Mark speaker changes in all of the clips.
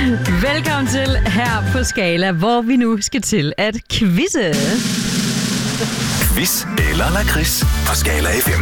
Speaker 1: Velkommen til her på Skala, hvor vi nu skal til at quizze.
Speaker 2: Quiz eller lakrids på Skala FM.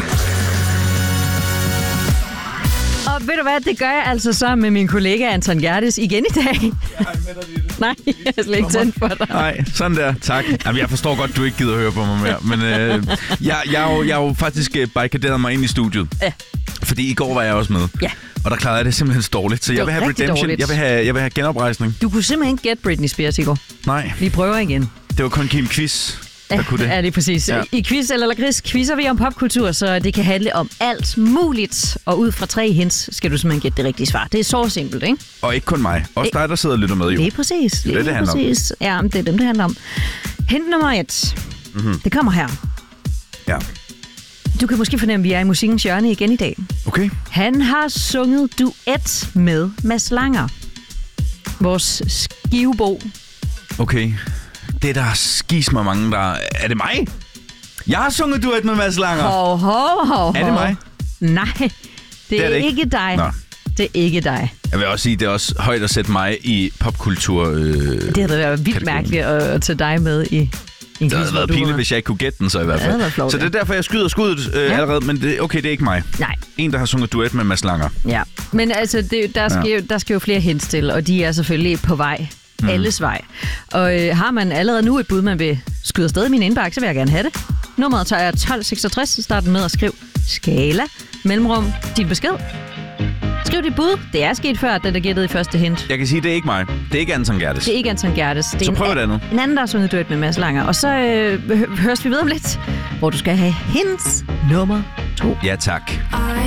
Speaker 1: Og ved du hvad, det gør jeg altså sammen med min kollega Anton Gerdes igen i dag. Nej, jeg er slet ikke tændt for dig.
Speaker 3: Nej, sådan der. Tak. Jamen, jeg forstår godt, du ikke gider høre på mig mere. Men jeg har jo faktisk barrikaderet mig ind i studiet.
Speaker 1: Ja.
Speaker 3: Fordi i går var jeg også med.
Speaker 1: Ja.
Speaker 3: Og der klarede jeg det simpelthen dårligt. Så jeg vil have redemption.
Speaker 1: Dårligt.
Speaker 3: Jeg vil have genoprejsning.
Speaker 1: Du kunne simpelthen ikke gætte Britney Spears i går.
Speaker 3: Nej,
Speaker 1: Vi prøver igen.
Speaker 3: det var kun Kim Quiz, der kunne det.
Speaker 1: Ja, det er præcis.
Speaker 3: Ja.
Speaker 1: I quiz eller lakrids quizzer vi om popkultur, så det kan handle om alt muligt. Og ud fra 3 hints skal du simpelthen gætte det rigtige svar. Det er så simpelt, ikke?
Speaker 3: Og ikke kun mig. Også dig, der sidder og lytter med, jo.
Speaker 1: Det er præcis.
Speaker 3: Det er det handler om.
Speaker 1: præcis. Ja, det er dem, det handler om. Hint nummer 1. Det kommer her.
Speaker 3: Ja.
Speaker 1: Du kan måske fornemme, at vi er i musikkens hjørne igen i dag.
Speaker 3: Okay.
Speaker 1: Han har sunget duet med Mads Langer. Vores skivebo.
Speaker 3: Okay. Det er der skis mig mange, der... Er det mig? Jeg har sunget duet med Mads Langer.
Speaker 1: Hov.
Speaker 3: Er det mig?
Speaker 1: Nej, det er
Speaker 3: det
Speaker 1: ikke dig.
Speaker 3: Nå.
Speaker 1: Det er ikke dig.
Speaker 3: Jeg vil også sige, det er også højt at sætte mig i popkultur.
Speaker 1: Det havde været vildt mærkeligt at tage dig med i en
Speaker 3: Det havde været pinligt, hvis jeg ikke kunne gætte den, så i hvert
Speaker 1: Ja, det havde
Speaker 3: fald.
Speaker 1: været flot,
Speaker 3: Så det er derfor, jeg skyder skuddet allerede. Men det er ikke mig.
Speaker 1: Nej.
Speaker 3: En, der har sunget duet med Mads Langer.
Speaker 1: Ja, men altså, der skal jo flere hints til, og de er selvfølgelig på vej. Alles vej. Og har man allerede nu et bud, man vil skyde afsted i min indbakke, så vil jeg gerne have det. Nummeret tager jeg 1266, starten med at skrive Skala, mellemrum, din besked. Skriv dit bud. Det er sket før, at den er gættet i første hint.
Speaker 3: Jeg kan sige, det er ikke mig. Det er ikke Anton Gerdes.
Speaker 1: Det er ikke Anton Gerdes. Det er
Speaker 3: Så prøv et andet.
Speaker 1: En anden, der har sunget duet med Mads Langer. Og så høres vi ved om lidt, hvor du skal have hints nummer 2.
Speaker 3: Ja, tak.